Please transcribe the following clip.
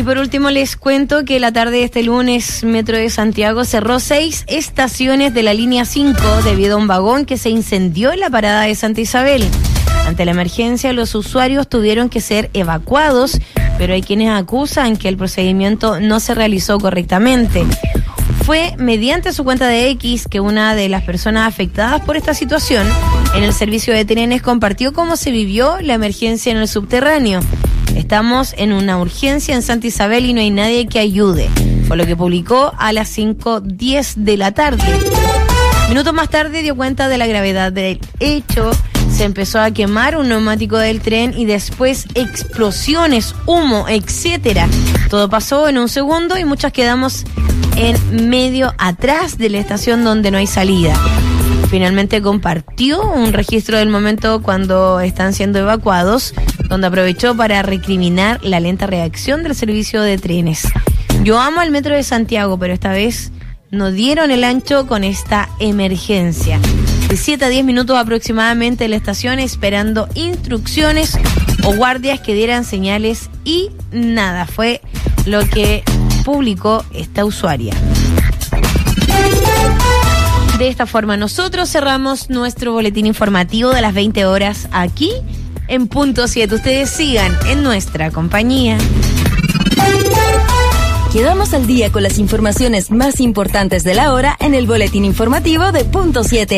por último les cuento que la tarde de este lunes Metro de Santiago cerró 6 estaciones de la línea 5 debido a un vagón que se incendió en la parada de Santa Isabel. Ante la emergencia, los usuarios tuvieron que ser evacuados, pero hay quienes acusan que el procedimiento no se realizó correctamente. Fue mediante su cuenta de X que una de las personas afectadas por esta situación en el servicio de trenes compartió cómo se vivió la emergencia en el subterráneo. Estamos en una urgencia en Santa Isabel y no hay nadie que ayude, por lo que publicó a las 5:10 de la tarde. Minutos más tarde dio cuenta de la gravedad del hecho. Se empezó a quemar un neumático del tren y después explosiones, humo, etcétera. Todo pasó en un segundo y muchos quedamos en medio atrás de la estación donde no hay salida. Finalmente compartió un registro del momento cuando están siendo evacuados, donde aprovechó para recriminar la lenta reacción del servicio de trenes. Yo amo al Metro de Santiago, pero esta vez no dieron el ancho con esta emergencia. De 7 a 10 minutos aproximadamente en la estación esperando instrucciones o guardias que dieran señales y nada, fue lo que publicó esta usuaria. De esta forma nosotros cerramos nuestro boletín informativo de las 20 horas aquí en Punto 7. Ustedes sigan en nuestra compañía. Quedamos al día con las informaciones más importantes de la hora en el boletín informativo de Punto 7.